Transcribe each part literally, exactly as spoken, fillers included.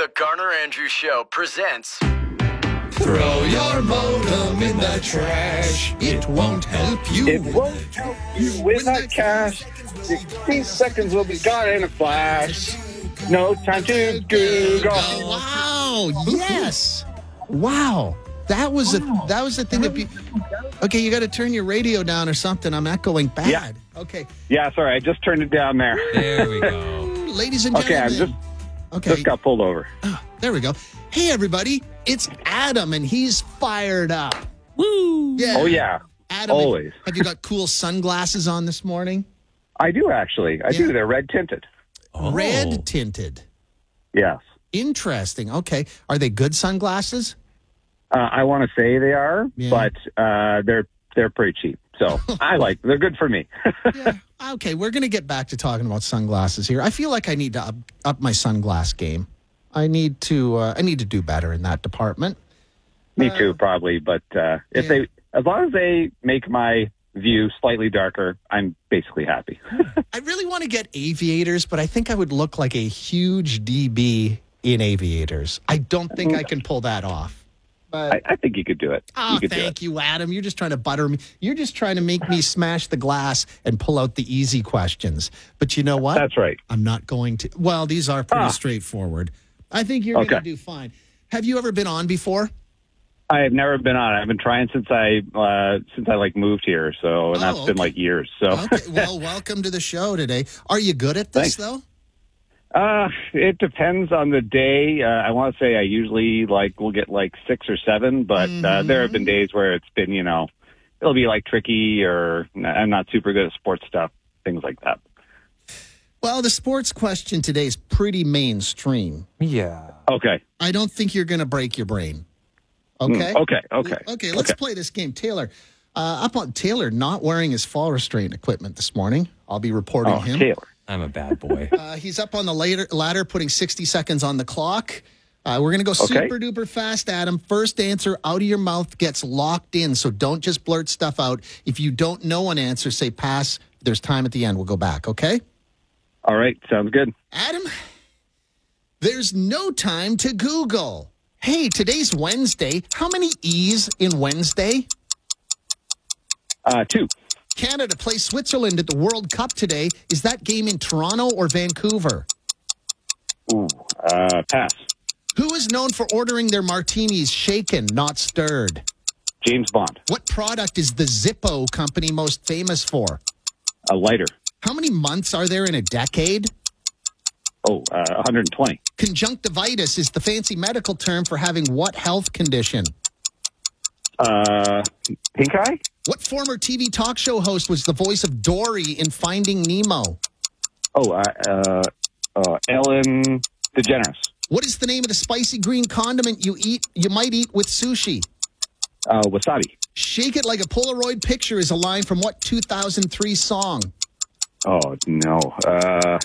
The Garner Andrews Show presents... Throw your modem in the trash. It won't help you. It won't help you win that cash. sixteen seconds will be gone in a flash. No time to Google. Wow! Yes! Wow! That was a that was the thing that be. Okay, you got to turn your radio down or something. I'm echoing bad. Yeah. Okay. Yeah, sorry, I just turned it down there. There we go. Ladies and Okay, I gentlemen. just Okay. just got pulled over. Oh, there we go. Hey, everybody. It's Adam, and he's fired up. Woo! Yeah. Oh yeah, Adam, always. have you got cool sunglasses on this morning? I do actually. I Yeah. do. They're red tinted. Oh. Red tinted. Yes. Interesting. Okay. Are they good sunglasses? Uh, I want to say they are, Yeah. but uh, they're they're pretty cheap. So I like. They're good for me. Yeah. Okay, we're going to get back to talking about sunglasses here. I feel like I need to up, up my sunglass game. I need to uh, I need to do better in that department. me too, probably. But uh, if yeah. they, as long as they make my view slightly darker, I'm basically happy. I really want to get aviators, but I think I would look like a huge D B in aviators. I don't think I can pull that off. But I, I think you could do it. oh, you could do thank it. you, Adam. You're just trying to butter me. You're just trying to make me smash the glass and pull out the easy questions. But you know what? That's right. I'm not going to. Well, these are pretty Ah. straightforward. I think you're going to Okay. do fine. Have you ever been on before? I have never been on. I've been trying since I uh, since I like moved here. So and Oh, that's been okay. like years. So Okay. Well, welcome to the show today. Are you good at this, Thanks. though? uh, it depends on the day. Uh, I want to say I usually like will get like six or seven, but uh, there have been days where it's been, you know, it'll be like tricky or I'm not super good at sports stuff, things like that. Well, the sports question today is pretty mainstream. Yeah. Okay. I don't think you're going to break your brain. Okay? Mm, okay. Okay. Okay, let's Okay. play this game. Taylor, uh, up on Taylor not wearing his fall restraint equipment this morning. I'll be reporting Oh, him. Taylor. I'm a bad boy. Uh, he's up on the ladder, ladder putting sixty seconds on the clock. Uh, we're going to go Okay. super duper fast, Adam. First answer out of your mouth gets locked in, so don't just blurt stuff out. If you don't know an answer, say pass. There's time at the end. We'll go back, okay? All right. Sounds good. Adam, there's no time to Google. Hey, today's Wednesday. How many E's in Wednesday? Uh, two. Canada plays Switzerland at the World Cup today. Is that game in Toronto or Vancouver? Ooh. Uh, pass. Who is known for ordering their martinis shaken, not stirred? James Bond. What product is the Zippo company most famous for? A lighter. How many months are there in a decade? Oh, uh, one hundred twenty. Conjunctivitis is the fancy medical term for having what health condition? Uh, pink eye? What former T V talk show host was the voice of Dory in Finding Nemo? Oh, uh, uh, uh, Ellen DeGeneres. What is the name of the spicy green condiment you eat? You might eat with sushi. Uh, wasabi. Shake it like a Polaroid picture is a line from what two thousand three song? Oh, no. Uh,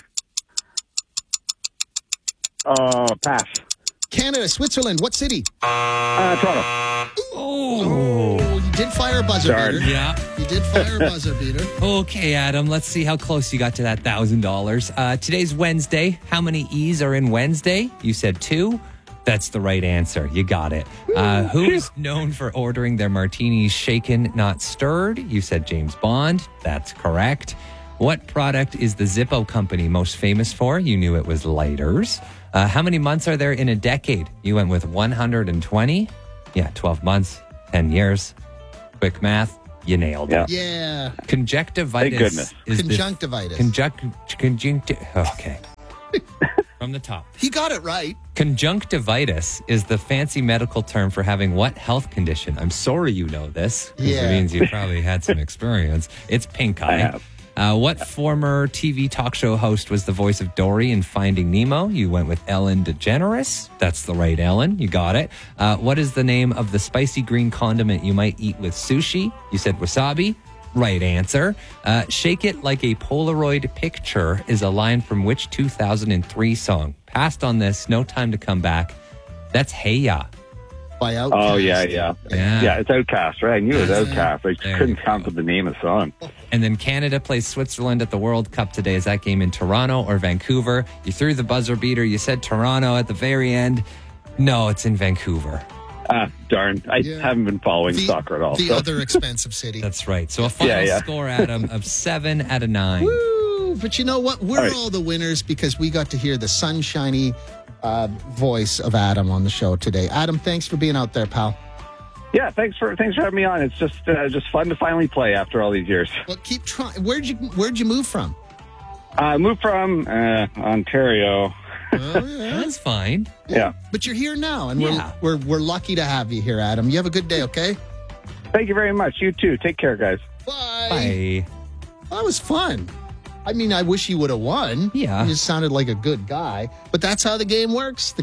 uh, pass. Canada, Switzerland, what city? Uh, Toronto. Oh, you did fire a buzzer Darn. beater. Yeah. You did fire a buzzer beater. Okay, Adam, let's see how close you got to that one thousand dollars. Uh, today's Wednesday. How many E's are in Wednesday? You said two. That's the right answer. You got it. Uh, who is known for ordering their martinis shaken, not stirred? You said James Bond. That's correct. What product is the Zippo company most famous for? You knew it was lighters. Uh, how many months are there in a decade? You went with one hundred twenty. Yeah, twelve months, ten years. Quick math. You nailed it. Yeah. Yeah. Conjunctivitis. Thank goodness. Is the- Conjunctivitis. Conjunct, conjuncti- okay. From the top. He got it right. Conjunctivitis is the fancy medical term for having what health condition? I'm sorry you know this, because Yeah. it means you probably had some experience. It's pink eye. I have. Uh, what former T V talk show host was the voice of Dory in Finding Nemo? You went with Ellen DeGeneres. That's the right Ellen. You got it. Uh, what is the name of the spicy green condiment you might eat with sushi? You said wasabi. Right answer. Uh, Shake It Like a Polaroid Picture is a line from which two thousand three song? Passed on this. No time to come back. That's Hey Ya. by Outcast. Oh, yeah, yeah. Yeah. Yeah, it's Outcast, right? I knew it was Outcast. I There couldn't you come up go. with the name of the song. And then Canada plays Switzerland at the World Cup today. Is that game in Toronto or Vancouver? You threw the buzzer beater. You said Toronto at the very end. No, it's in Vancouver. Ah, darn. I Yeah. haven't been following The, soccer at all. the so. other expensive city. That's right. So a final Yeah, yeah. score, Adam, of seven out of nine. Woo! But you know what? We're All right. all the winners because we got to hear the sunshiny uh, voice of Adam on the show today. Adam, thanks for being out there, pal. Yeah, thanks for thanks for having me on. It's just uh, just fun to finally play after all these years. Well, keep trying. Where'd you Where'd you move from? I moved from uh, Ontario. Oh, yeah. That's fine. Yeah. But you're here now, and Yeah. we're, we're we're lucky to have you here, Adam. You have a good day, okay? Thank you very much. You too. Take care, guys. Bye. Bye. That was fun. I mean, I wish you would have won. Yeah. You just sounded like a good guy. But that's how the game works. The